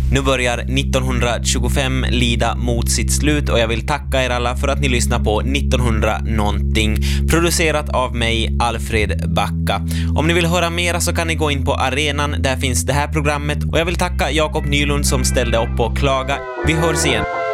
Nu börjar 1925 lida mot sitt slut och jag vill tacka er alla för att ni lyssnar på 1900 någonting, producerat av mig, Alfred Backa. Om ni vill höra mera så kan ni gå in på arenan, där finns det här programmet, och jag vill tacka Jakob Nylund som ställde upp och klaga. Vi hörs igen.